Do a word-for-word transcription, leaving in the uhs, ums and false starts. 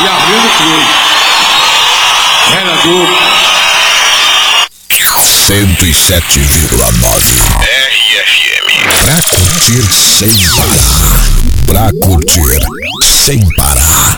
de Arlindo Cruz. Vereador. cento e sete vírgula nove R F M. Pra curtir sem parar. Pra curtir sem parar.